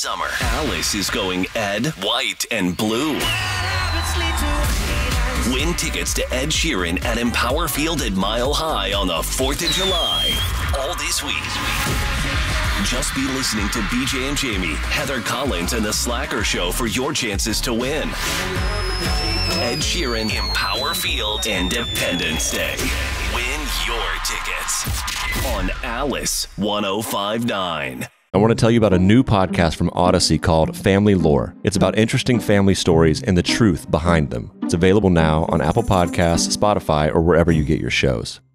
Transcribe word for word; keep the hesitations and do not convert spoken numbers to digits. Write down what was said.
summer. Alice is going Ed, White, and Blue. Win tickets to Ed Sheeran at Empower Field at Mile High on the fourth of July. All this week. Just be listening to B J and Jamie, Heather Collins, and The Slacker Show for your chances to win. Ed Sheeran, Empower Field, Independence Day. Win your tickets on Alice one oh five point nine. I want to tell you about a new podcast from Odyssey called Family Lore. It's about interesting family stories and the truth behind them. It's available now on Apple Podcasts, Spotify, or wherever you get your shows.